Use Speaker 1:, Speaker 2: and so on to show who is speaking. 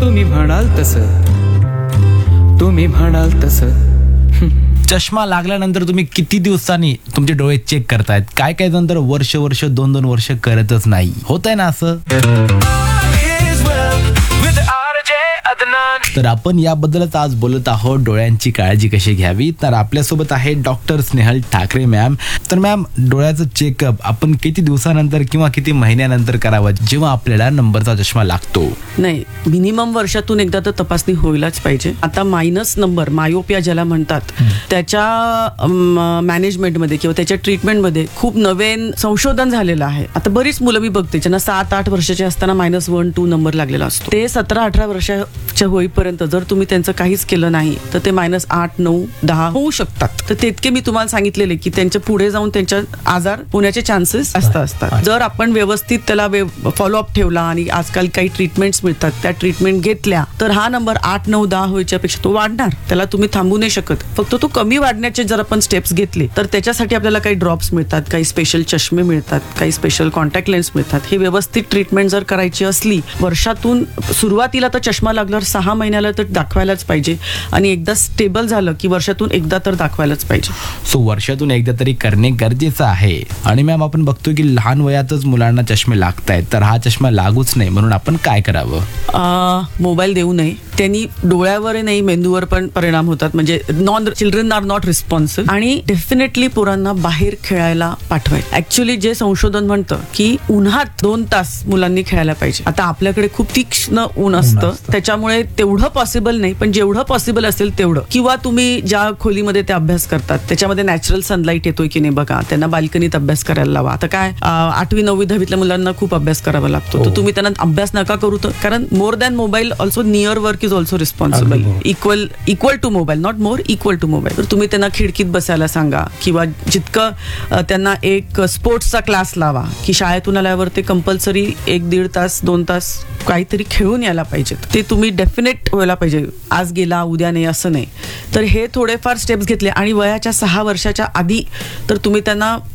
Speaker 1: तुम्ही म्हणाल तसं, तुम्ही म्हणाल तसं.
Speaker 2: चष्मा लागल्यानंतर तुम्ही किती दिवसांनी तुमचे डोळे चेक करतायत? काय काय जण तर वर्ष 2-2 वर्ष करतच नाही. होत आहे ना असं? तर आपण याबद्दलच आज बोलत आहोत, डोळ्यांची काळजी कशी घ्यावी. तर आपल्यासोबत आहे डॉक्टर स्नेहल ठाकरे मॅम. तर मॅम, डोळ्याचं चेकअप आपण किती दिवसानंतर किंवा किती महिन्यानंतर करावं जेव्हा आपल्याला नंबरचा चष्मा लागतो?
Speaker 3: नाही, मिनिमम वर्षातून एकदा तर तपासणी व्हायलाच पाहिजे. आता मायनस नंबर, मायोपिया ज्याला म्हणतात, त्याच्या मॅनेजमेंटमध्ये किंवा त्याच्या ट्रीटमेंटमध्ये खूप नवीन संशोधन झालेलं आहे. आता बरीच मुलं मी बघते ज्यांना 7-8 वर्षाचे असताना -1-2 नंबर लागलेला असतो. ते 17-18 वर्षाच्या होईपर्यंत जर तुम्ही त्यांचं काहीच केलं नाही तर ते -8, 9, 10 होऊ शकतात. तर तितके मी तुम्हाला सांगितलेले की त्यांच्या पुढे जाऊन त्यांच्या आजार होण्याचे चान्सेस असतात. जर आपण व्यवस्थित त्याला फॉलोअप ठेवला आणि आजकाल काही ट्रीटमेंट्स मिळतात, त्या ट्रीटमेंट घेतल्या, तर हा नंबर 8, 9, 10 व्हायच्या पेक्षा तो वाढणार. त्याला तुम्ही थांबू नाही शकत. फक्त तो कमी वाढण्याचे जर आपण स्टेप्स घेतले तर त्याच्यासाठी आपल्याला काही ड्रॉप्स मिळतात, काही स्पेशल चष्मे मिळतात, काही स्पेशल कॉन्टॅक्ट लेन्स मिळतात. हे व्यवस्थित ट्रीटमेंट जर करायची असली, वर्षातून सुरुवातीला तर चष्मा लागल्यावर 6 महिन्याला तर दाखवायलाच पाहिजे आणि एकदा स्टेबल झालं की वर्षातून एकदा तर दाखवायलाच पाहिजे.
Speaker 2: सो वर्षातून एकदा तरी करणे गरजेचं आहे. आणि मॅम, आपण बघतो की लहान वयातच मुलांना चष्मे लागतायत, तर हा चष्मा लागूच नाही म्हणून आपण काय करावं?
Speaker 3: मोबाईल देऊ नये. त्यांनी डोळ्यावर नाही, मेंदूवर पण परिणाम होतात. म्हणजे चिल्ड्रन आर नॉट रिस्पॉन्सिव्ह. आणि डेफिनेटली पोरांना बाहेर खेळायला पाठवायचं. ऍक्च्युली जे संशोधन म्हणतं की उन्हात 2 तास मुलांनी खेळायला पाहिजे. आता आपल्याकडे खूप तीक्ष्ण ऊन असतं, त्याच्यामुळे तेवढं पॉसिबल नाही, पण जेवढं पॉसिबल असेल तेवढं. किंवा तुम्ही ज्या खोलीमध्ये ते अभ्यास करतात त्याच्यामध्ये नॅचरल सनलाईट येतोय की नाही बघा. त्यांना बाल्कनीत अभ्यास करायला लावा. आता काय 8वी 9वी 10वीतल्या मुलांना खूप अभ्यास करावा लागतो, तर तुम्ही त्यांना अभ्यास नका करू. कारण more than mobile also near work is also responsible. Equal to mobile, not more, equal to mobile. तर तुम्ही त्यांना खिडकीत बसायला सांगा किंवा जितकं त्यांना एक स्पोर्ट्सचा क्लास लावा की शाळेतून आल्यावर ते कंपल्सरी 1-1.5 तास 2 तास काहीतरी खेळून यायला पाहिजे. ते तुम्ही डेफिनेट व्हायला पाहिजे. आज गेला उद्या नाही असं नाही. तर हे थोडेफार स्टेप्स घेतले आणि वयाच्या 6 वर्षाच्या आधी तर तुम्ही त्यांना